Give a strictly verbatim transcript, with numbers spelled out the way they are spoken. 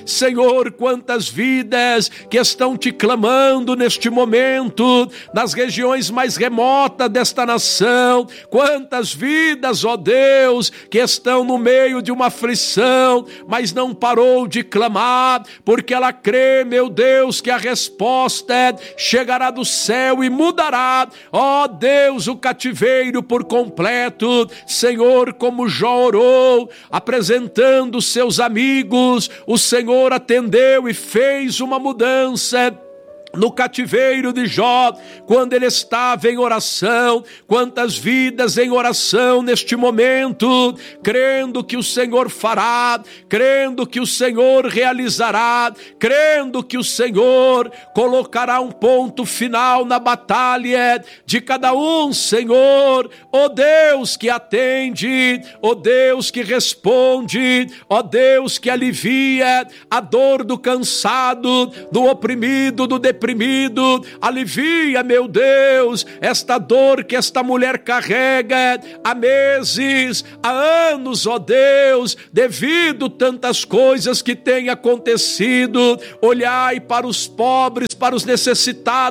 Senhor, quantas vidas que estão te clamando neste momento, nas regiões mais remotas desta nação, quantas vidas, ó Deus, que estão no meio de uma aflição, mas não parou de clamar, porque ela crê, meu Deus, que a resposta chegará do céu e mudará, ó Deus, o cativeiro por completo. Senhor, como Jó orou, apresentando seus amigos, o Senhor atendeu e fez uma mudança no cativeiro de Jó, quando ele estava em oração. Quantas vidas em oração neste momento, crendo que o Senhor fará, crendo que o Senhor realizará, crendo que o Senhor colocará um ponto final na batalha de cada um, Senhor. Ó Deus que atende, ó Deus que responde, ó Deus que alivia a dor do cansado, do oprimido, do deprimido, alivia, meu Deus, esta dor que esta mulher carrega há meses, há anos, ó Deus, devido tantas coisas que têm acontecido. Olhai para os pobres, para os necessitados,